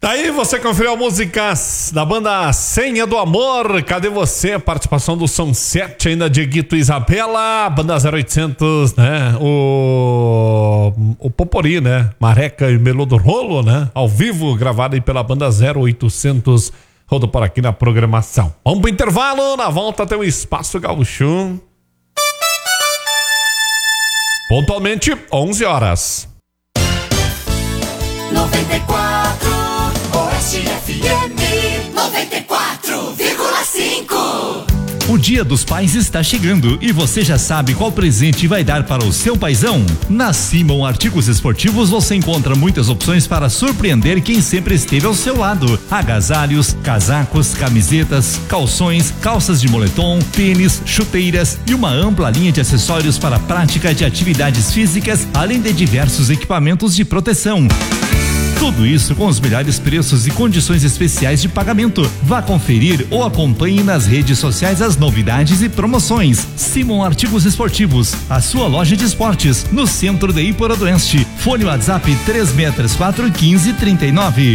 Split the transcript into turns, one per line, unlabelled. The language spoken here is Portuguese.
Daí você conferiu músicas da banda Senha do Amor. Cadê você? Participação do São 7 ainda, Dieguito e Isabela. Banda 0800, né? O Popori, né? Mareca e Melô do Rolo, né? Ao vivo, gravado aí pela banda 0800. Rodo por aqui na programação. Vamos pro intervalo. Na volta tem o Espaço Gaúcho. Pontualmente, 11 horas.
94 Oeste FM 94,5.
O Dia dos Pais está chegando e você já sabe qual presente vai dar para o seu paizão? Na Simon Artigos Esportivos você encontra muitas opções para surpreender quem sempre esteve ao seu lado. Agasalhos, casacos, camisetas, calções, calças de moletom, tênis, chuteiras e uma ampla linha de acessórios para a prática de atividades físicas, além de diversos equipamentos de proteção. Tudo isso com os melhores preços e condições especiais de pagamento. Vá conferir ou acompanhe nas redes sociais as novidades e promoções. Simon Artigos Esportivos, a sua loja de esportes, no centro de Iporã do Oeste. Fone WhatsApp 3634 1539.